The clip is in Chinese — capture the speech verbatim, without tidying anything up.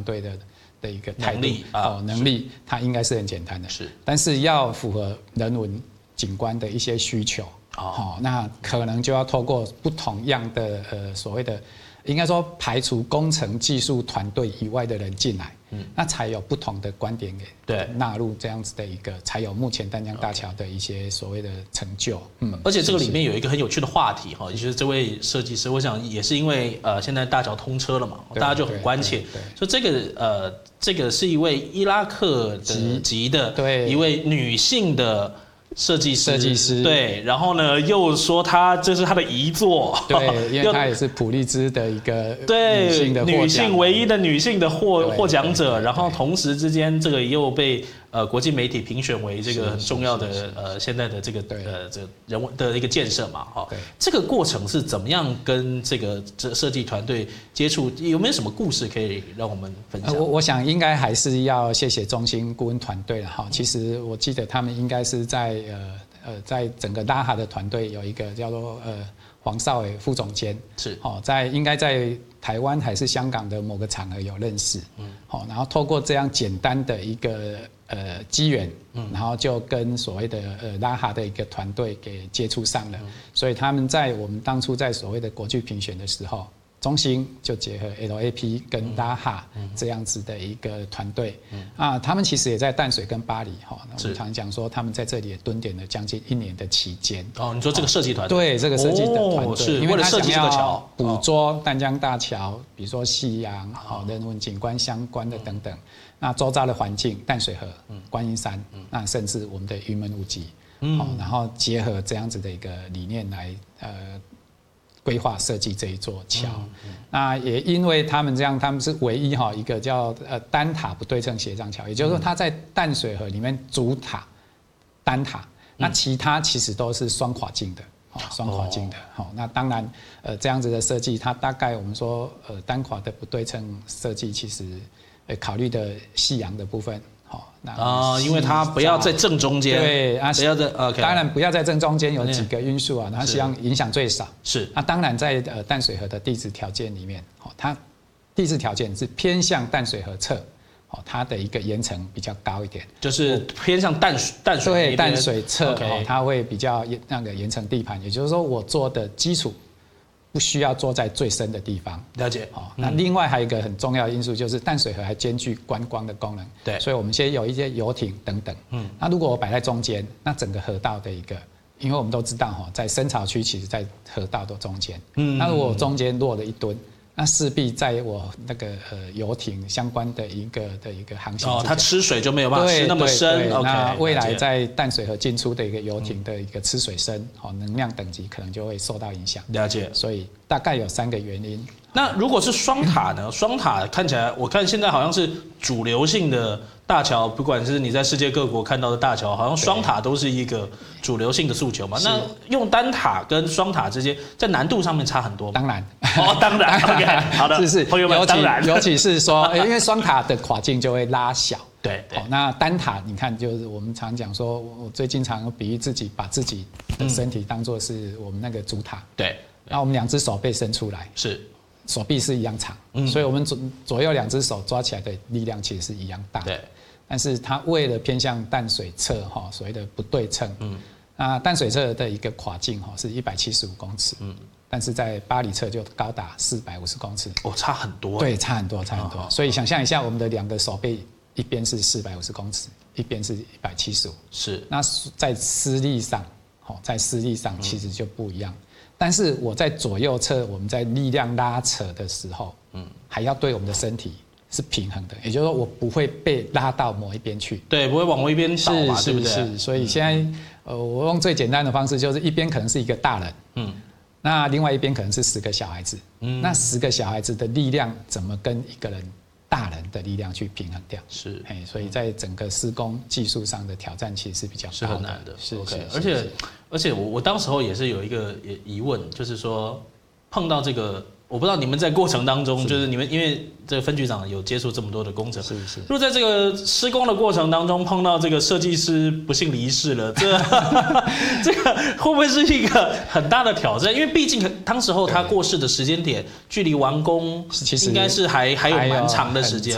队的的一个态度能力啊、 哦能力，它应该是很简单的。 是， 但是要符合人文景观的一些需求，哦，那可能就要透过不同样的呃所谓的，应该说排除工程技术团队以外的人进来，嗯，那才有不同的观点给对纳入这样子的一个，才有目前淡江大桥的一些所谓的成就。嗯， 而且这个里面有一个很有趣的话题哈，也就是这位设计师，我想也是因为呃现在大桥通车了嘛，大家就很关切，所以这个呃这个是一位伊拉克的籍的一位女性的。设计师，设计师对，然后呢，又说他这是他的遗作， 对，因为他也是普利兹的一个对女性的女性唯一的女性的获获奖者，然后同时之间这个又被呃国际媒体评选为这个很重要的呃现在的这个呃这人文的一个建设嘛，哈，这个过程是怎么样跟这个这设计团队接触？有没有什么故事可以让我们分享？ 我我想应该还是要谢谢中心顾问团队了哈。其实我记得他们应该是在呃呃在整个拉哈的团队有一个叫做呃黄少伟副总监是哦，在应该在台湾还是香港的某个场合有认识，嗯，好，然后透过这样简单的一个呃机缘，嗯，然后就跟所谓的呃拉哈的一个团队给接触上了，嗯，所以他们在我们当初在所谓的国际评选的时候。中兴就结合 L A P 跟拉哈这样子的一个团队，啊，他们其实也在淡水跟巴黎哈，我们常讲说他们在这里也蹲点了将近一年的期间。 哦，你说这个设计团队？ 对，这个设计的团队， 因为他想要捕捉淡江大桥，比如说夕阳、好人文景观相关的等等，那周遭的环境，淡水河、观音山，那甚至我们的云门舞集，好，然后结合这样子的一个理念来呃。规划设计这一座桥，嗯嗯、那也因为他们这样，他们是唯一哈一个叫呃单塔不对称斜障桥，也就是说它在淡水河里面主塔单塔，那其他其实都是双跨径的，哦，双跨径的，好，哦，那当然呃这样子的设计，它大概我们说呃单跨的不对称设计，其实呃考虑的夕阳的部分。 啊，因为它不要在正中间， 对啊， 不要在 OK， 当然不要在正中间有几个因素啊，它希望影响最少。 是， 那当然在呃淡水河的地质条件里面，哦，它地质条件是偏向淡水河侧，哦，它的一个岩层比较高一点， 就是偏向淡水淡水对淡水侧，哦，它会比较那个岩层地盘，也就是说我做的基础。不需要坐在最深的地方， 了解。 好，那另外还有一个很重要的因素就是淡水河还兼具观光的功能， 对， 所以我们先有一些游艇等等。嗯，那如果我摆在中间，那整个河道的一个，因为我们都知道哈，在深潮区其实在河道的中间，嗯，那如果我中间落了一吨。那势必在我那个呃游艇相关的一个的一个航行， 哦，它吃水就没有办法吃那么深。 那未来在淡水河进出的一个游艇的一个吃水深，好，能量等级可能就会受到影响。 了解。 所以大概有三个原因。 那如果是双塔呢？双塔看起来，我看现在好像是主流性的大桥，不管是你在世界各国看到的大桥，好像双塔都是一个主流性的诉求嘛。那用单塔跟双塔之间，在难度上面差很多吗？ 当然， 哦，当然 ，OK， 好的， 是是， 朋友们，当然， 尤其是说，因为双塔的跨径就会拉小。 对， 好，那单塔你看，就是我们常讲说，我最经常比喻自己，把自己的身体当作是我们那个主塔。 对， 那我们两只手背伸出来， 是。 手臂是一样长，嗯，所以我们左左右两只手抓起来的力量其实是一样大。 对， 但是它为了偏向淡水侧哈，所谓的不对称，嗯，那淡水侧的一个跨径哈是一百七十五公尺，嗯，但是在巴黎侧就高达四百五十公尺， 哦，差很多。 对，差很多，差很多。所以想象一下，我们的两个手背，一边是四百五十公尺，一边是一百七十五， 是。 那在施力上，好，在施力上其实就不一样。但是我在左右侧，我们在力量拉扯的时候，嗯，还要对我们的身体是平衡的，也就是说我不会被拉到某一边去， 对，不会往某一边倒嘛，对不对？ 是，所以现在呃，我用最简单的方式，就是一边可能是一个大人，嗯，那另外一边可能是十个小孩子，嗯，那十个小孩子的力量怎么跟一个人大人的力量去平衡掉？ 是， 哎，所以在整个施工技术上的挑战其实是比较高的， 是很难的， 是 OK， 而且。而且我我当时候也是有一个疑问，就是说碰到这个，我不知道你们在过程当中，就是你们因为这个分局长有接触这么多的工程， 是是。 如果在这个施工的过程当中碰到这个设计师不幸离世了，这这个会不会是一个很大的挑战？因为毕竟当时候他过世的时间点距离完工，其实应该是还还有蛮长的时间。